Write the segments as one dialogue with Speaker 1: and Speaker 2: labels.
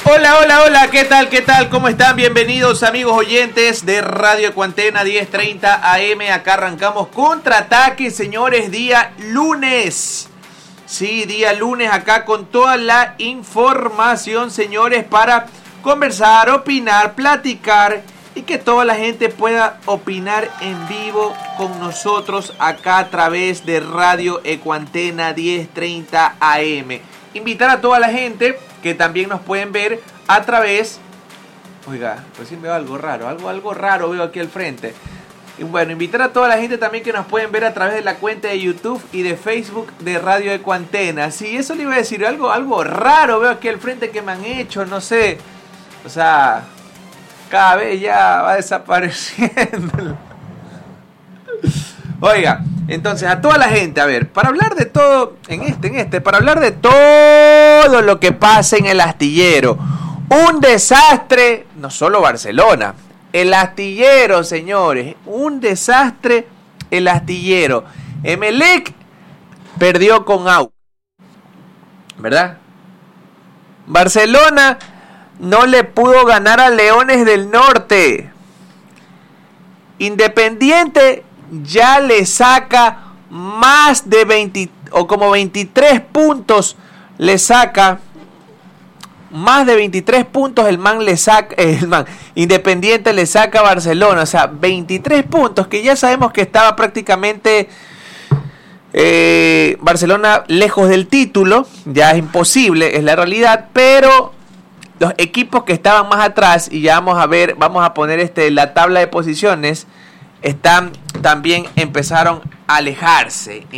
Speaker 1: Hola, hola, hola, ¿qué tal? ¿Qué tal? ¿Cómo están? Bienvenidos amigos oyentes de Radio Ecuantena 10:30 AM. Acá arrancamos Contraataque, señores, día lunes. Sí, día lunes acá con toda la información, señores, para conversar, opinar, platicar y que toda la gente pueda opinar en vivo con nosotros acá a través de Radio Ecuantena 10:30 AM. Invitar a toda la gente que también nos pueden ver a través... Oiga, recién veo algo raro, algo raro veo aquí al frente. Y bueno, invitar a toda la gente también que nos pueden ver a través de la cuenta de YouTube y de Facebook de Radio Ecuantena. Sí, eso le iba a decir, algo raro veo aquí al frente que me han hecho, no sé. O sea, cada vez ya va desapareciendo. Oiga, entonces a toda la gente, a ver, para hablar de todo, para hablar de todo lo que pasa en el astillero. Un desastre, no solo Barcelona, el astillero, señores, un desastre el astillero. Emelec perdió con AUCA, ¿verdad? Barcelona no le pudo ganar a Leones del Norte. Independiente ya le saca más de 20 o como 23 puntos, le saca más de 23 puntos Independiente le saca a Barcelona, o sea, 23 puntos que ya sabemos que estaba prácticamente Barcelona lejos del título, ya es imposible, es la realidad, pero los equipos que estaban más atrás, y ya vamos a poner la tabla de posiciones, empezaron a alejarse.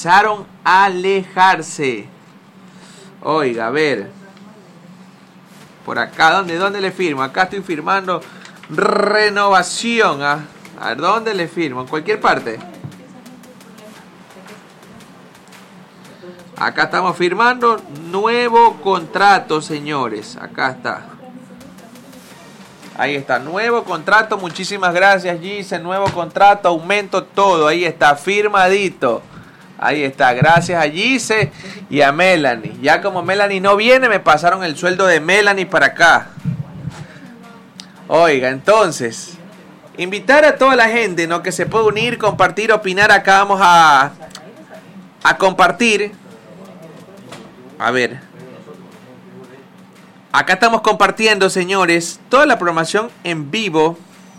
Speaker 1: Oiga, a ver. Por acá, ¿dónde le firmo? Acá estoy firmando renovación. A ver, ¿dónde le firmo? En cualquier parte. Acá estamos firmando nuevo contrato, señores. Acá está. Ahí está, nuevo contrato, muchísimas gracias Gise, nuevo contrato, aumento todo, ahí está, firmadito. Ahí está, gracias a Gise y a Melanie. Ya como Melanie no viene, me pasaron el sueldo de Melanie para acá. Oiga, entonces, invitar a toda la gente, ¿no? Que se puede unir, compartir, opinar. Acá vamos a compartir. A ver. Acá estamos compartiendo, señores, toda la programación en vivo.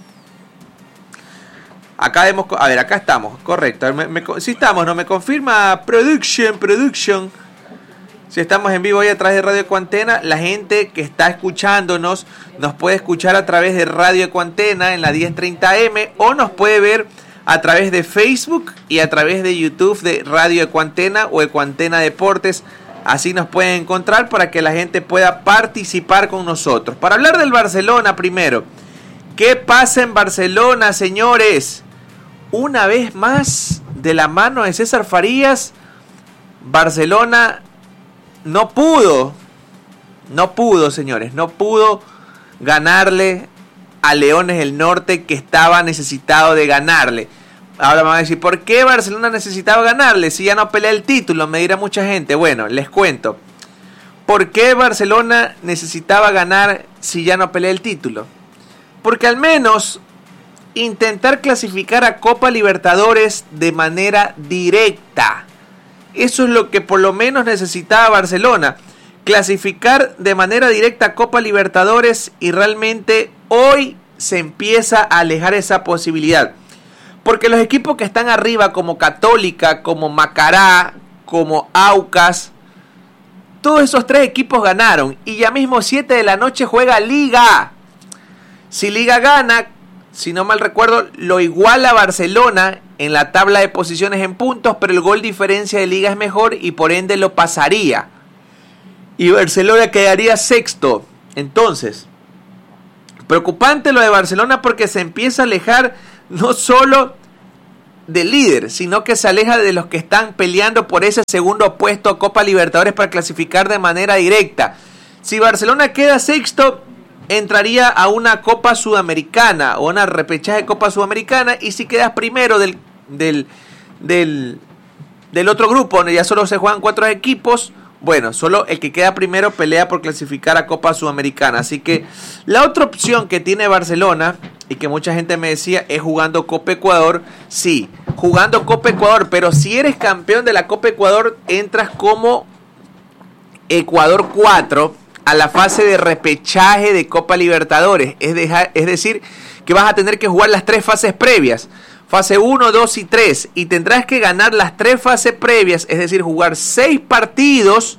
Speaker 1: Acá estamos, correcto. Sí estamos, ¿no? Me confirma Production. Si estamos en vivo ahí a través de Radio Ecuantena, la gente que está escuchándonos nos puede escuchar a través de Radio Ecuantena en la 10:30 AM o nos puede ver a través de Facebook y a través de YouTube de Radio Ecuantena o Ecuantena Deportes. Así nos pueden encontrar para que la gente pueda participar con nosotros. Para hablar del Barcelona primero. ¿Qué pasa en Barcelona, señores? Una vez más, de la mano de César Farías, Barcelona no pudo, señores. No pudo ganarle a Leones del Norte, que estaba necesitado de ganarle. Ahora me van a decir, ¿por qué Barcelona necesitaba ganarle si ya no pelea el título? Me dirá mucha gente. Bueno, les cuento. ¿Por qué Barcelona necesitaba ganar si ya no pelea el título? Porque al menos intentar clasificar a Copa Libertadores de manera directa. Eso es lo que por lo menos necesitaba Barcelona. Clasificar de manera directa a Copa Libertadores, y realmente hoy se empieza a alejar esa posibilidad. Porque los equipos que están arriba, como Católica, como Macará, como Aucas, todos esos tres equipos ganaron. Y ya mismo 7 de la noche juega Liga. Si Liga gana, si no mal recuerdo, lo iguala Barcelona en la tabla de posiciones en puntos, pero el gol diferencia de Liga es mejor y por ende lo pasaría. Y Barcelona quedaría sexto. Entonces, preocupante lo de Barcelona porque se empieza a alejar no solo del líder, sino que se aleja de los que están peleando por ese segundo puesto a Copa Libertadores para clasificar de manera directa. Si Barcelona queda sexto, entraría a una Copa Sudamericana o una repechaje de Copa Sudamericana, y si quedas primero del otro grupo, donde ya solo se juegan 4 equipos, bueno, solo el que queda primero pelea por clasificar a Copa Sudamericana. Así que la otra opción que tiene Barcelona, y que mucha gente me decía, es jugando Copa Ecuador. Sí, jugando Copa Ecuador, pero si eres campeón de la Copa Ecuador, entras como Ecuador 4 a la fase de repechaje de Copa Libertadores. Es decir, que vas a tener que jugar las 3 fases previas. Fase 1, 2 y 3. Y tendrás que ganar las 3 fases previas, es decir, jugar 6 partidos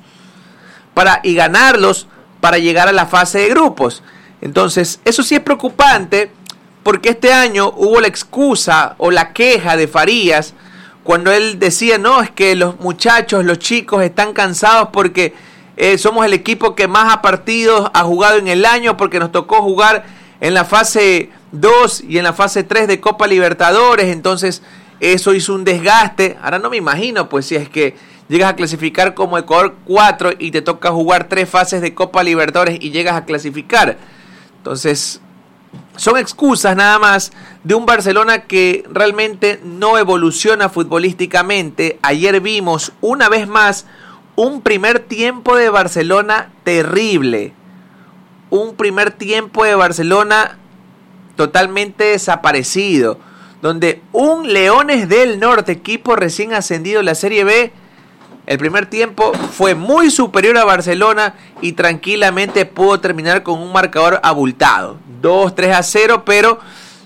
Speaker 1: y ganarlos para llegar a la fase de grupos. Entonces, eso sí es preocupante, porque este año hubo la excusa o la queja de Farías cuando él decía, no, es que los muchachos, los chicos están cansados porque somos el equipo que más partidos ha jugado en el año, porque nos tocó jugar en la fase 2 y en la fase 3 de Copa Libertadores, entonces eso hizo un desgaste. Ahora no me imagino, pues si es que llegas a clasificar como Ecuador 4 y te toca jugar 3 fases de Copa Libertadores y llegas a clasificar. Entonces, son excusas nada más de un Barcelona que realmente no evoluciona futbolísticamente. Ayer vimos una vez más un primer tiempo de Barcelona terrible. Un primer tiempo de Barcelona totalmente desaparecido, donde un Leones del Norte, equipo recién ascendido en la Serie B, el primer tiempo fue muy superior a Barcelona y tranquilamente pudo terminar con un marcador abultado, 2-3-0, pero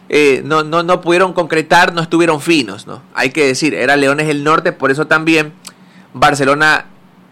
Speaker 1: no pudieron concretar, no estuvieron finos, ¿no? Hay que decir, era Leones del Norte, por eso también Barcelona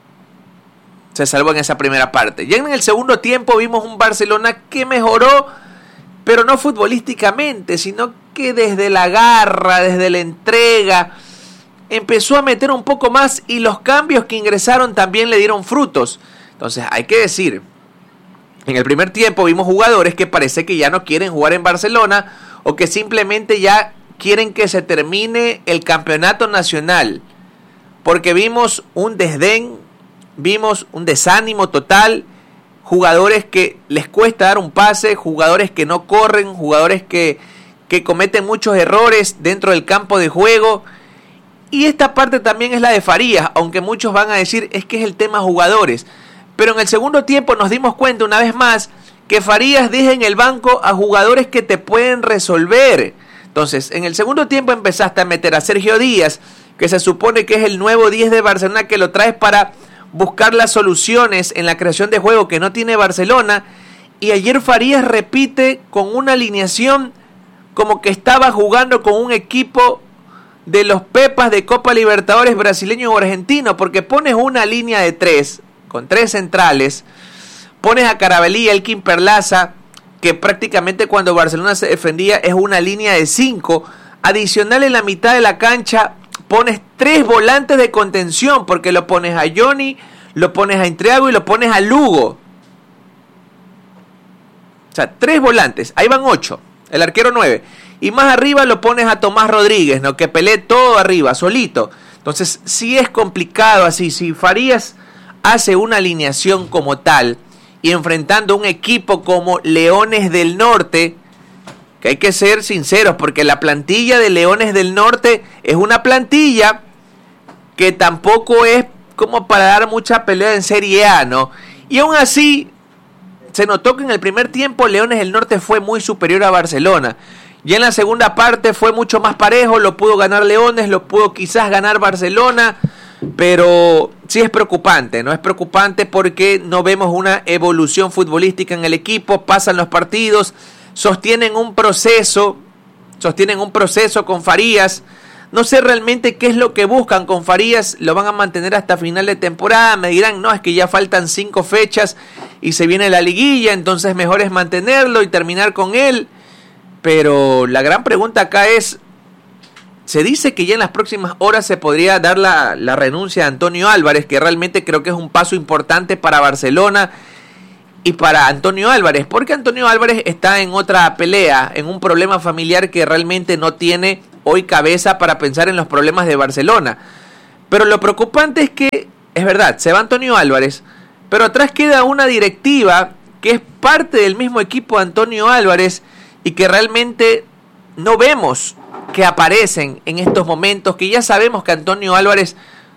Speaker 1: se salvó en esa primera parte. Ya en el segundo tiempo vimos un Barcelona que mejoró, pero no futbolísticamente, sino que desde la garra, desde la entrega, empezó a meter un poco más y los cambios que ingresaron también le dieron frutos. Entonces hay que decir, en el primer tiempo vimos jugadores que parece que ya no quieren jugar en Barcelona o que simplemente ya quieren que se termine el campeonato nacional, porque vimos un desdén, vimos un desánimo total, jugadores que les cuesta dar un pase, jugadores que no corren, jugadores que cometen muchos errores dentro del campo de juego. Y esta parte también es la de Farías, aunque muchos van a decir es que es el tema jugadores. Pero en el segundo tiempo nos dimos cuenta una vez más que Farías deja en el banco a jugadores que te pueden resolver. Entonces, en el segundo tiempo empezaste a meter a Sergio Díaz, que se supone que es el nuevo 10 de Barcelona, que lo traes para buscar las soluciones en la creación de juego que no tiene Barcelona. Y ayer Farías repite con una alineación como que estaba jugando con un equipo de los Pepas de Copa Libertadores brasileño o argentino, porque pones una línea de 3 con 3 centrales, pones a Carabalí y Elkin Perlaza, que prácticamente cuando Barcelona se defendía es una línea de 5, adicional en la mitad de la cancha pones 3 volantes de contención, porque lo pones a Johnny, lo pones a Intriago y lo pones a Lugo. O sea, 3 volantes, ahí van 8, el arquero 9. Y más arriba lo pones a Tomás Rodríguez, ¿no? Que pelee todo arriba, solito. Entonces, sí es complicado así. Si Farías hace una alineación como tal y enfrentando un equipo como Leones del Norte, que hay que ser sinceros, porque la plantilla de Leones del Norte es una plantilla que tampoco es como para dar mucha pelea en Serie A, ¿no? Y aún así, se notó que en el primer tiempo Leones del Norte fue muy superior a Barcelona. Y en la segunda parte fue mucho más parejo, lo pudo ganar Leones, lo pudo quizás ganar Barcelona, pero sí es preocupante, ¿no? Es preocupante porque no vemos una evolución futbolística en el equipo, pasan los partidos, sostienen un proceso con Farías. No sé realmente qué es lo que buscan con Farías, lo van a mantener hasta final de temporada, me dirán, no, es que ya faltan 5 fechas y se viene la liguilla, entonces mejor es mantenerlo y terminar con él. Pero la gran pregunta acá es, se dice que ya en las próximas horas se podría dar la renuncia de Antonio Álvarez, que realmente creo que es un paso importante para Barcelona y para Antonio Álvarez, porque Antonio Álvarez está en otra pelea, en un problema familiar que realmente no tiene hoy cabeza para pensar en los problemas de Barcelona. Pero lo preocupante es que, es verdad, se va Antonio Álvarez, pero atrás queda una directiva que es parte del mismo equipo de Antonio Álvarez y que realmente no vemos que aparecen en estos momentos, que ya sabemos que Antonio Álvarez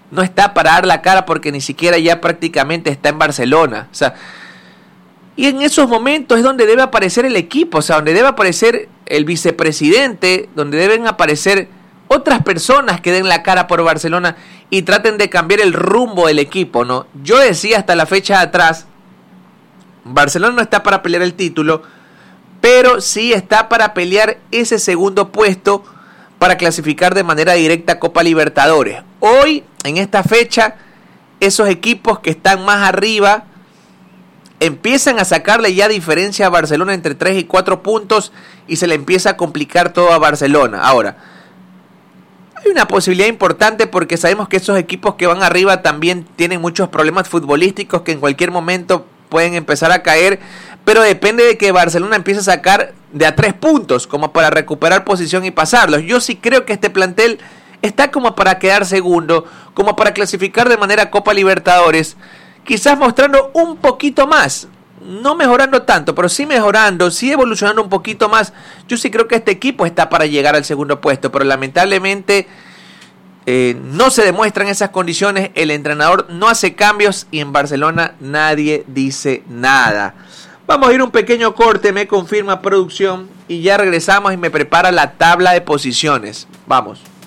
Speaker 1: no está para dar la cara porque ni siquiera ya prácticamente está en Barcelona. O sea, y en esos momentos es donde debe aparecer el equipo, o sea, donde debe aparecer el vicepresidente, donde deben aparecer otras personas que den la cara por Barcelona y traten de cambiar el rumbo del equipo, ¿no? Yo decía hasta la fecha de atrás, Barcelona no está para pelear el título, pero sí está para pelear ese segundo puesto para clasificar de manera directa a Copa Libertadores. Hoy, en esta fecha, esos equipos que están más arriba empiezan a sacarle ya diferencia a Barcelona entre 3 y 4 puntos y se le empieza a complicar todo a Barcelona. Ahora, hay una posibilidad importante porque sabemos que esos equipos que van arriba también tienen muchos problemas futbolísticos que en cualquier momento pueden empezar a caer, pero depende de que Barcelona empiece a sacar de a 3 puntos como para recuperar posición y pasarlos. Yo sí creo que este plantel está como para quedar segundo, como para clasificar de manera Copa Libertadores, quizás mostrando un poquito más, no mejorando tanto, pero sí mejorando, sí evolucionando un poquito más. Yo sí creo que este equipo está para llegar al segundo puesto, pero lamentablemente no se demuestran esas condiciones, el entrenador no hace cambios y en Barcelona nadie dice nada. Vamos a ir un pequeño corte, me confirma producción, y ya regresamos y me prepara la tabla de posiciones. Vamos.